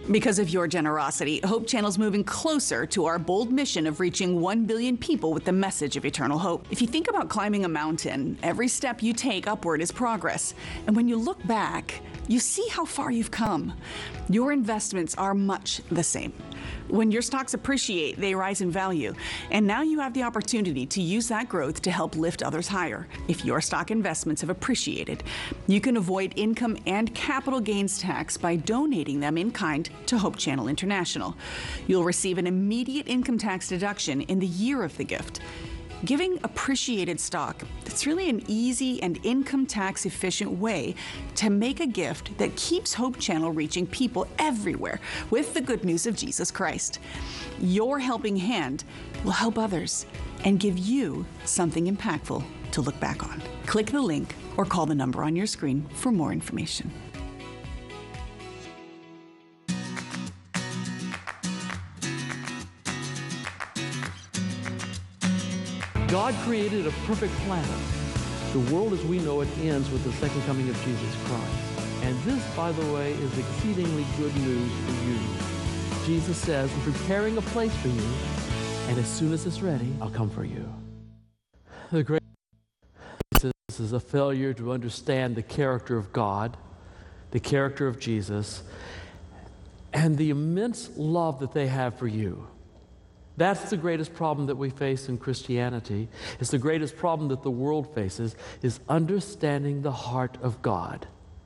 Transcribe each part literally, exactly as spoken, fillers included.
Because of your generosity, Hope Channel's moving closer to our bold mission of reaching one billion people with the message of eternal hope. If you think about climbing a mountain, every step you take upward is progress. And when you look back, you see how far you've come. Your investments are much the same. When your stocks appreciate, they rise in value. And now you have the opportunity to use that growth to help lift others higher. If your stock investments have appreciated, you can avoid income and capital gains tax by donating them in kind to Hope Channel International. You'll receive an immediate income tax deduction in the year of the gift. Giving appreciated stock, it's really an easy and income tax efficient way to make a gift that keeps Hope Channel reaching people everywhere with the good news of Jesus Christ. Your helping hand will help others and give you something impactful to look back on. Click the link or call the number on your screen for more information. God created a perfect planet. The world as we know it ends with the second coming of Jesus Christ. And this, by the way, is exceedingly good news for you. Jesus says, I'm preparing a place for you, and as soon as it's ready, I'll come for you. The great this is a failure to understand the character of God, the character of Jesus, and the immense love that they have for you. That's the greatest problem that we face in Christianity. It's the greatest problem that the world faces, is understanding the heart of God.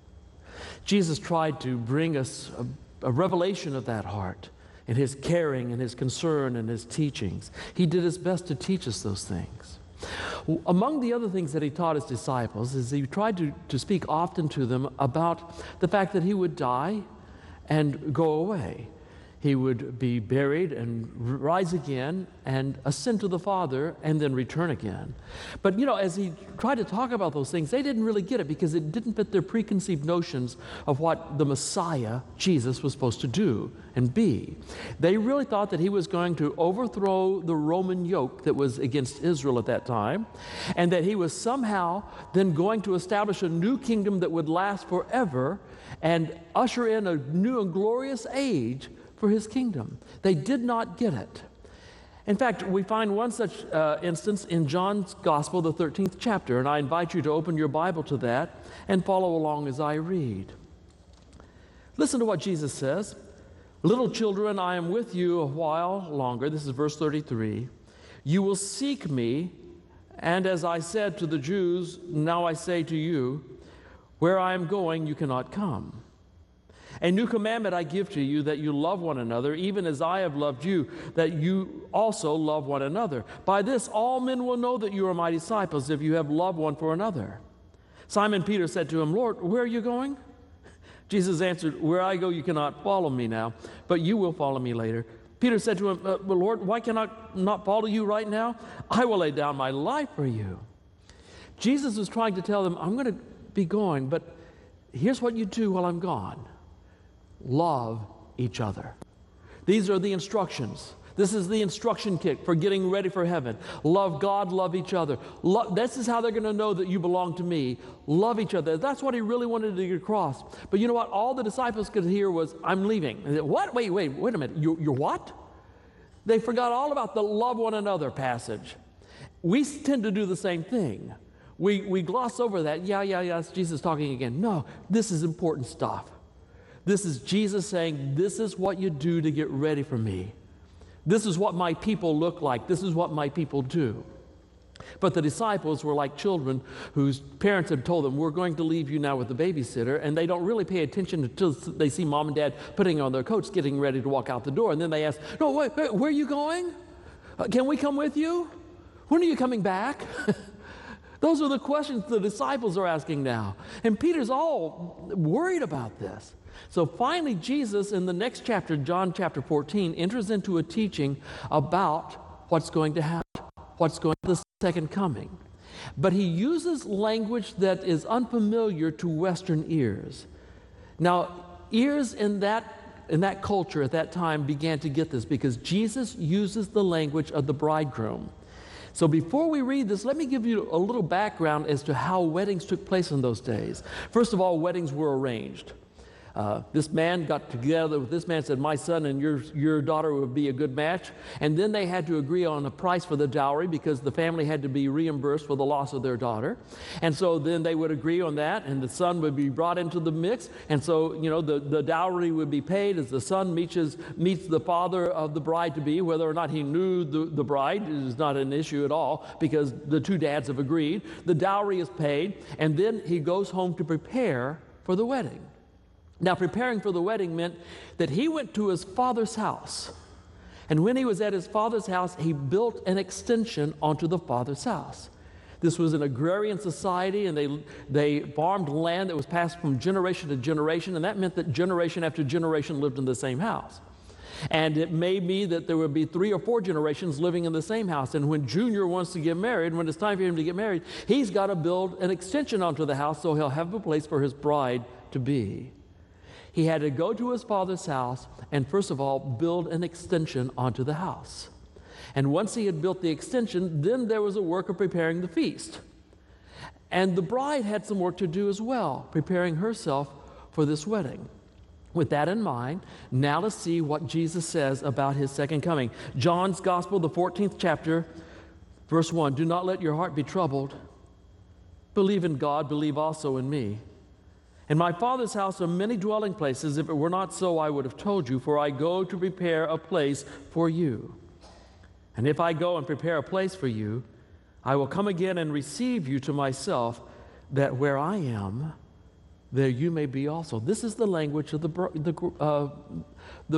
Jesus tried to bring us a, a revelation of that heart in his caring and his concern and his teachings. He did his best to teach us those things. Among the other things that he taught his disciples is he tried to, to speak often to them about the fact that he would die and go away. He would be buried and rise again and ascend to the Father and then return again. But, you know, as he tried to talk about those things, they didn't really get it because it didn't fit their preconceived notions of what the Messiah, Jesus, was supposed to do and be. They really thought that he was going to overthrow the Roman yoke that was against Israel at that time, and that he was somehow then going to establish a new kingdom that would last forever and usher in a new and glorious age for his kingdom. They did not get it. In fact, we find one such uh, instance in John's Gospel, the thirteenth chapter, and I invite you to open your Bible to that and follow along as I read. Listen to what Jesus says. Little children, I am with you a while longer. This is verse thirty-three. You will seek me, and as I said to the Jews, now I say to you, where I am going, you cannot come. A new commandment I give to you, that you love one another, even as I have loved you, that you also love one another. By this all men will know that you are my disciples, if you have love one for another. Simon Peter said to him, Lord, where are you going? Jesus answered, where I go you cannot follow me now, but you will follow me later. Peter said to him, uh, but Lord, why can I not follow you right now? I will lay down my life for you. Jesus was trying to tell them, I'm going to be going, but here's what you do while I'm gone. Love each other. These are the instructions. This is the instruction kit for getting ready for heaven. Love God, love each other. Love, this is how they're going to know that you belong to me. Love each other. That's what he really wanted to get across. But you know what? All the disciples could hear was, I'm leaving. And they, what? Wait, wait, wait a minute. You, you're what? They forgot all about the love one another passage. We tend to do the same thing. We, we gloss over that. Yeah, yeah, yeah, it's Jesus talking again. No, this is important stuff. This is Jesus saying, this is what you do to get ready for me. This is what my people look like. This is what my people do. But the disciples were like children whose parents had told them, we're going to leave you now with the babysitter, and they don't really pay attention until they see mom and dad putting on their coats, getting ready to walk out the door. And then they ask, no, wait, wait, where are you going? Uh, can we come with you? When are you coming back? Those are the questions the disciples are asking now. And Peter's all worried about this. So finally, Jesus, in the next chapter, John chapter fourteen, enters into a teaching about what's going to happen, what's going to the second coming. But he uses language that is unfamiliar to Western ears. Now, ears in that, in that culture at that time began to get this because Jesus uses the language of the bridegroom. So before we read this, let me give you a little background as to how weddings took place in those days. First of all, weddings were arranged. Uh, this man got together with this man, said, my son and your, your daughter would be a good match. And then they had to agree on a price for the dowry because the family had to be reimbursed for the loss of their daughter. And so then they would agree on that, and the son would be brought into the mix. And so, you know, the, the dowry would be paid as the son meets, meets the father of the bride-to-be. Whether or not he knew the, the bride is not an issue at all because the two dads have agreed. The dowry is paid, and then he goes home to prepare for the wedding. Now, preparing for the wedding meant that he went to his father's house. And when he was at his father's house, he built an extension onto the father's house. This was an agrarian society, and they, they farmed land that was passed from generation to generation, and that meant that generation after generation lived in the same house. And it may be that there would be three or four generations living in the same house. And when Junior wants to get married, when it's time for him to get married, he's got to build an extension onto the house so he'll have a place for his bride to be. He had to go to his father's house and, first of all, build an extension onto the house. And once he had built the extension, then there was a work of preparing the feast. And the bride had some work to do as well, preparing herself for this wedding. With that in mind, now let's see what Jesus says about his second coming. John's Gospel, the fourteenth chapter, verse one, do not let your heart be troubled. Believe in God, believe also in me. In my Father's house are many dwelling places. If it were not so, I would have told you, for I go to prepare a place for you. And if I go and prepare a place for you, I will come again and receive you to myself, that where I am, there you may be also. This is the language of the, the, uh, the